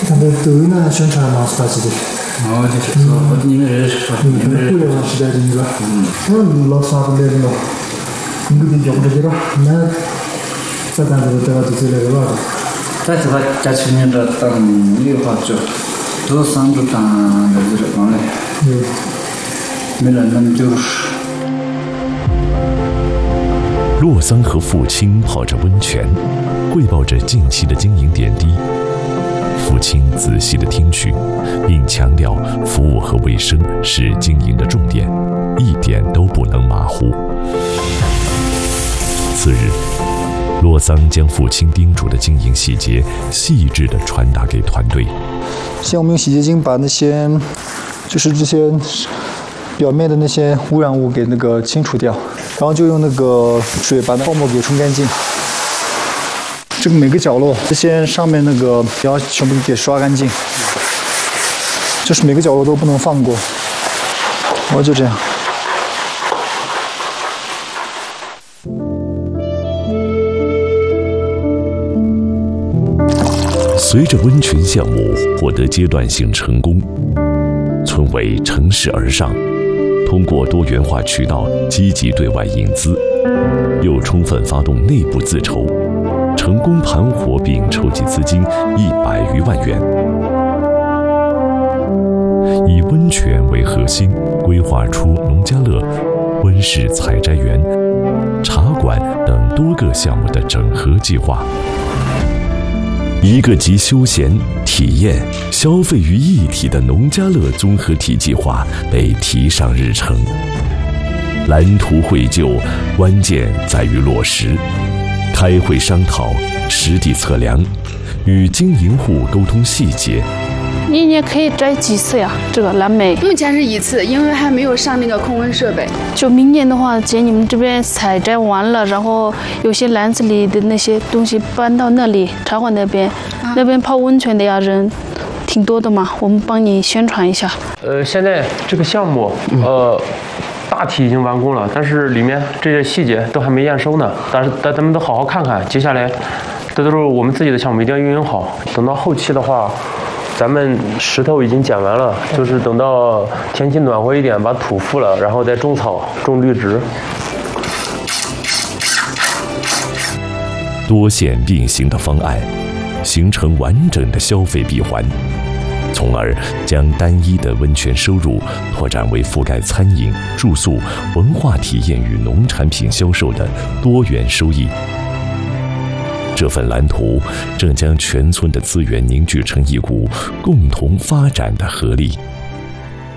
但是抖音呢宣传嘛是大几的。 你们认识吧？ 互联网时代的一个，老啥不来的了，你给讲这个，那这单子这个就是那个了。 在这个家庭里的当绿化者，多三不当的这种嘞，没人能就是。 洛桑和父亲泡着温泉，汇报着近期的经营点滴。父亲仔细地听取，并强调服务和卫生是经营的重点，一点都不能马虎。次日，洛桑将父亲叮嘱的经营细节细致地传达给团队。 先我们用洗洁精把那些，就是这些表面的那些污染物给那个清除掉，然后就用那个水把那泡沫给冲干净。这个每个角落，这些上面那个要全部给刷干净，就是每个角落都不能放过。然后就这样。 随着温泉项目获得阶段性成功，村委乘势而上，通过多元化渠道积极对外引资，又充分发动内部自筹，成功盘活并筹集资金100余万元，以温泉为核心，规划出农家乐、温室采摘园、茶馆等多个项目的整合计划。一个集休闲、体验、消费于一体的农家乐综合体计划被提上日程。蓝图绘就，关键在于落实。开会商讨，实地测量，与经营户沟通细节。 一年可以摘几次呀？这个蓝莓目前是1次，因为还没有上那个控温设备。 就明年的话，姐你们这边采摘完了，然后有些篮子里的那些东西搬到那里茶馆那边，那边泡温泉的呀人挺多的嘛，我们帮你宣传一下。 现在这个项目，大体已经完工了，但是里面这些细节都还没验收呢。但是咱们都好好看看，接下来这都是我们自己的项目，一定要运营好。等到后期的话，咱们石头已经捡完了，就是等到天气暖和一点，把土覆了，然后再种草、种绿植。 多线并行的方案，形成完整的消费闭环，从而将单一的温泉收入拓展为覆盖餐饮、住宿、文化体验与农产品销售的多元收益。这份蓝图正将全村的资源凝聚成一股共同发展的合力。